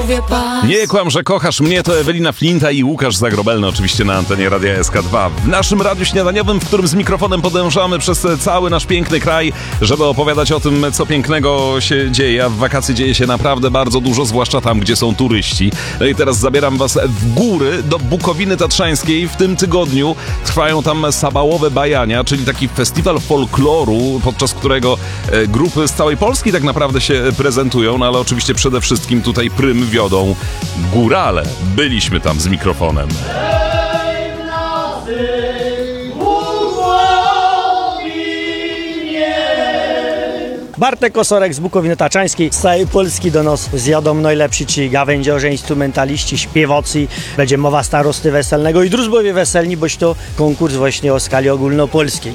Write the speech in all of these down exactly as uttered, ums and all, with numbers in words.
głowie pas. Nie kłam, że kochasz mnie, to Ewelina Flinta i Łukasz Zagrobelny, oczywiście na antenie Radia S K dwa. W naszym radiu śniadaniowym, w którym z mikrofonem podążamy przez cały nasz piękny kraj, żeby opowiadać o tym, co pięknego się dzieje. A w wakacje dzieje się naprawdę bardzo dużo, zwłaszcza tam, gdzie są turyści. No i teraz zabieram was w góry, do Bukowiny Tatrzańskiej. W tym tygodniu trwają tam sabałowe bajania, czyli taki festiwal folkloru, podczas którego grupy z całej Polski tak naprawdę się prezentują, no ale oczywiście przede wszystkim tutaj prym wiodą górale. Byliśmy tam z mikrofonem. Bartek Osorek z Bukowiny Tatrzańskiej. Z całej Polski do nas zjadą najlepsi ci gawędziorze, instrumentaliści, śpiewocy. Będzie mowa starosty weselnego i drużbowie weselni, boś to konkurs właśnie o skali ogólnopolskiej.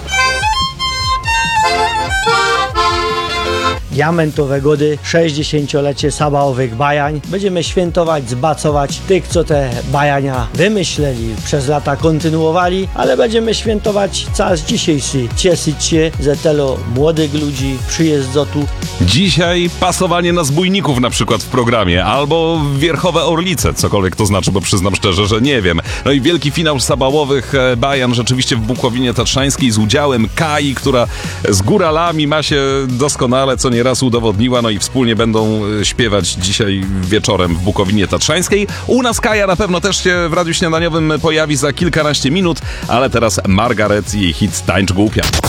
Diamentowe gody, sześćdziesięciolecie sabałowych bajań. Będziemy świętować, zbacować tych, co te bajania wymyśleli, przez lata kontynuowali, ale będziemy świętować czas dzisiejszy. Cieszyć się, że telo młodych ludzi przyjeżdża tu. Dzisiaj pasowanie na zbójników na przykład w programie, albo wierchowe orlice, cokolwiek to znaczy, bo przyznam szczerze, że nie wiem. No i wielki finał sabałowych bajan rzeczywiście w Bukowinie Tatrzańskiej z udziałem Kai, która z góralami ma się doskonale, co nie raz udowodniła, no i wspólnie będą śpiewać dzisiaj wieczorem w Bukowinie Tatrzańskiej. U nas Kaja na pewno też się w Radiu Śniadaniowym pojawi za kilkanaście minut, ale teraz Margaret i jej hit Tańcz Głupia.